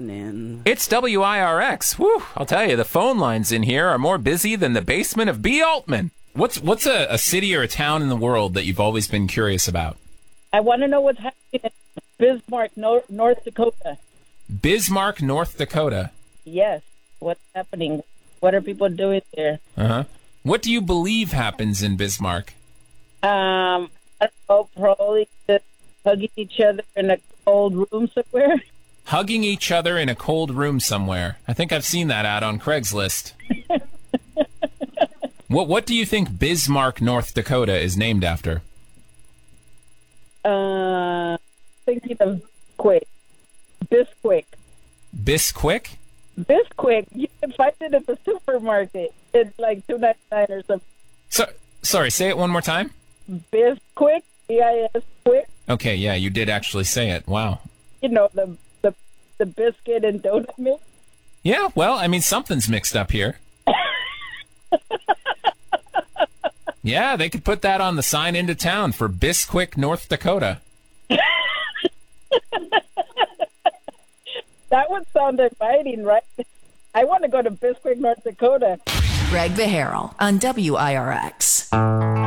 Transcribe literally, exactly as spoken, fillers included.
morning. It's W I R X. Whew, I'll tell you, the phone lines in here are more busy than the basement of B. Altman. What's what's a, a city or a town in the world that you've always been curious about? I want to know what's happening in Bismarck, North, North Dakota. Bismarck, North Dakota. Yes. What's happening? What are people doing there? Uh-huh. What do you believe happens in Bismarck? Um, I don't know, probably just hugging each other in a cold room somewhere. Hugging each other in a cold room somewhere. I think I've seen that ad on Craigslist. What What do you think Bismarck, North Dakota is named after? Uh, thinking of Quick. Bisquick. Bisquick? Bisquick. You can find it at the supermarket. It's like two ninety-nine or something. So, sorry, say it one more time. Bisquick. B I S Quick. Okay, yeah, you did actually say it. Wow. You know, the, the, the biscuit and donut mix. Yeah, well, I mean, something's mixed up here. Yeah, they could put that on the sign into town for Bisquick, North Dakota. That would sound inviting, right? I want to go to Bisquick, North Dakota. Greg Beharrell on W I R X.